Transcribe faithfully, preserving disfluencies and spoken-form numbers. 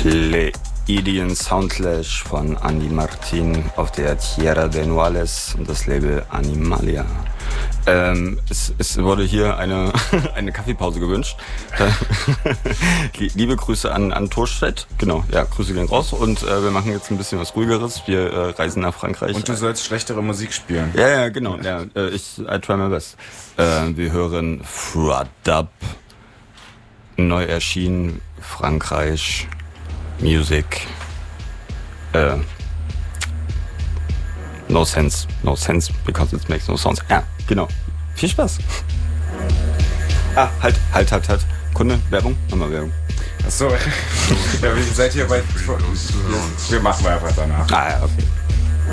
Pleiadian Soundclash von Andy Martin auf der Tierra de Nuales und das Label Animalia. Ähm, es, es wurde hier eine, eine Kaffeepause gewünscht. Liebe Grüße an, an Torstedt. Genau, ja, Grüße gehen raus. Und äh, wir machen jetzt ein bisschen was Ruhigeres. Wir äh, reisen nach Frankreich. Und du sollst schlechtere Musik spielen. Ja, ja, genau. Ja, äh, ich I try my best. Äh, wir hören Fradab. Neu erschienen, Frankreich, Music. Äh, No sense, no sense, because it makes no sense. Ja, genau. Viel Spaß. Ah, halt, halt, halt, halt. Kunde, Werbung? Nochmal Werbung. Achso, ja, ihr seid hier bei... Wir machen wir einfach danach. Ah, ja, okay.